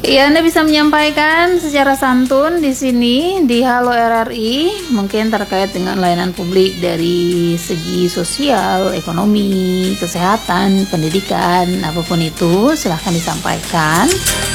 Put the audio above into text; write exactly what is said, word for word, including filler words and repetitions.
Iya, Anda bisa menyampaikan secara santun di sini di Halo R R I, mungkin terkait dengan layanan publik dari segi sosial, ekonomi, kesehatan, pendidikan, apapun itu, silahkan disampaikan.